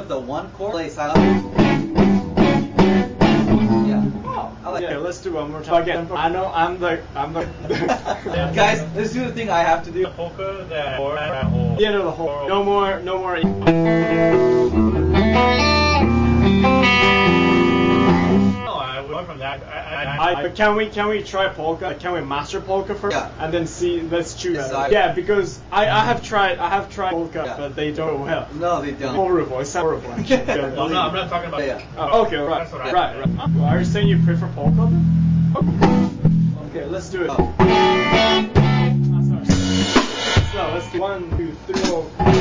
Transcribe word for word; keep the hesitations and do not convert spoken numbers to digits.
of the one chord place I love. I like yeah, let's do one more time. Again, I know I'm the I'm the guys. Let's do the thing I have to do. The polka that or that whole. Yeah, no, the whole. No more, no more. From that, I, I, I, but can we can we try polka? Can we master polka first, yeah. and then see? Let's choose. Decide. Yeah, because I, I have tried I have tried polka, yeah. but they don't well. No, they don't. Horrible. It's horrible. I'm, not, I'm not talking about. Yeah. yeah. Oh, okay, right, right, right, right. Well, are you saying you prefer polka then? Okay, okay let's do it. Oh. So let's do one, two, three, four.